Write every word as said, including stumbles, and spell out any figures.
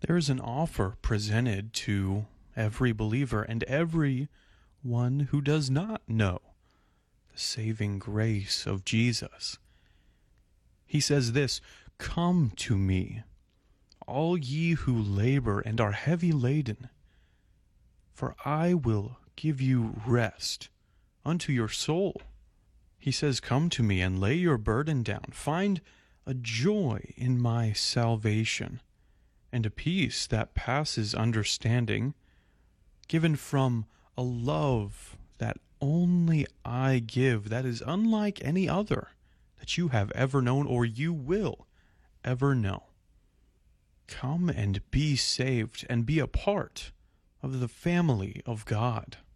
There is an offer presented to every believer and every one who does not know the saving grace of Jesus. He says this, "Come to me, all ye who labor and are heavy laden, for I will give you rest unto your soul." He says, "Come to me and lay your burden down. Find a joy in my salvation and a peace that passes understanding, given from a love that only I give, that is unlike any other that you have ever known or you will ever know." Come and be saved and be a part of the family of God.